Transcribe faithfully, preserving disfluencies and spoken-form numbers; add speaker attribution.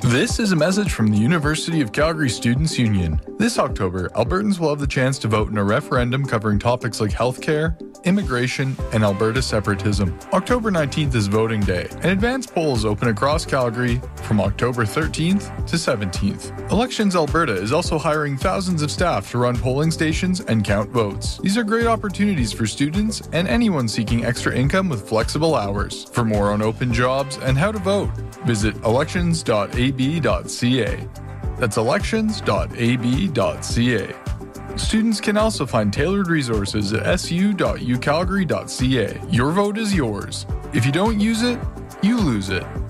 Speaker 1: This is a message from the University of Calgary Students' Union. This October, Albertans will have the chance to vote in a referendum covering topics like healthcare, immigration, and Alberta separatism. October nineteenth is voting day, and advanced polls open across Calgary from October thirteenth to seventeenth. Elections Alberta is also hiring thousands of staff to run polling stations and count votes. These are great opportunities for students and anyone seeking extra income with flexible hours. For more on open jobs and how to vote, visit elections dot a b dot c a. That's elections dot a b dot c a. Students can also find tailored resources at s u dot u calgary dot c a. Your vote is yours. If you don't use it, you lose it.